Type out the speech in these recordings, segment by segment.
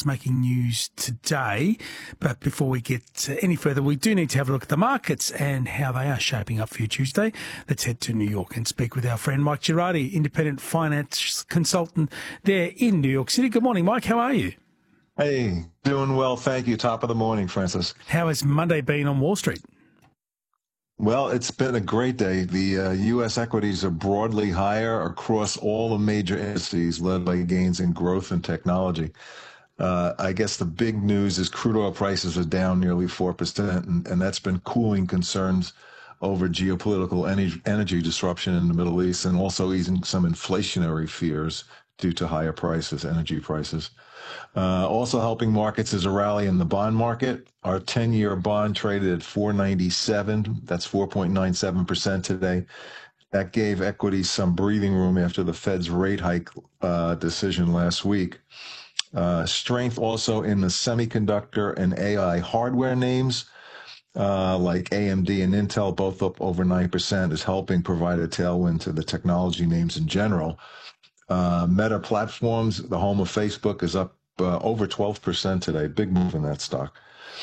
that's making news today. But before we get any further, we do need to have a look at the markets and how they are shaping up for you Tuesday. Let's head to New York and speak with our friend Mike Girardi, independent finance consultant there in New York City. Good morning, Mike. How are you? Hey, doing well, thank you. Top of the morning, Francis. How has Monday been on Wall Street? Well, it's been a great day. The U.S. equities are broadly higher across all the major indices, led by gains in growth and technology. I guess the big news is crude oil prices are down nearly 4%, and that's been cooling concerns over geopolitical energy disruption in the Middle East, and also easing some inflationary fears due to higher prices, energy prices. Also helping markets is a rally in the bond market. Our 10-year bond traded at 497. That's 4.97% today. That gave equities some breathing room after the Fed's rate hike decision last week. Strength also in the semiconductor and AI hardware names like AMD and Intel, both up over 9%, is helping provide a tailwind to the technology names in general. Meta Platforms, the home of Facebook, is up over 12% today. Big move in that stock.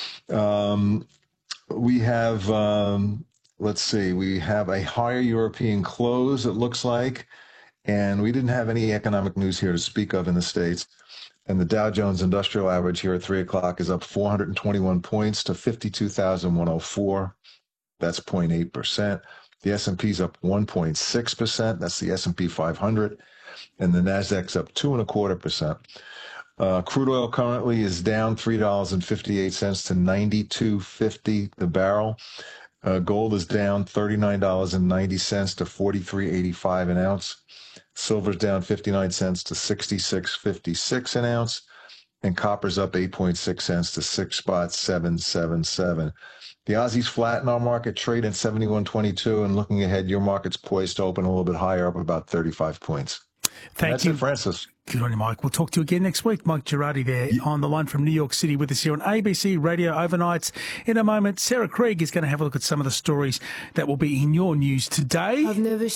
We have, we have a higher European close, it looks like, and we didn't have any economic news here to speak of in the States. And the Dow Jones Industrial Average here at 3 o'clock is up 421 points to 52,104. That's 0.8%. The S&P's up 1.6%. That's the S&P 500. And the Nasdaq's up 2.25%. Crude oil currently is down $3.58 to $92.50 the barrel. Gold is down $39.90 to $43.85 an ounce. Silver's down 59 cents to 66.56 an ounce. And copper's up 8.6 cents to 6.777. The Aussie's flat in our market, trade at 71.22, and looking ahead, your market's poised to open a little bit higher, up about 35 points. Thank you, Francis. Good on you, Mike. We'll talk to you again next week. Mike Girardi there on the line from New York City with us here on ABC Radio Overnights. In a moment, Sarah Krieg is going to have a look at some of the stories that will be in your news today. I've never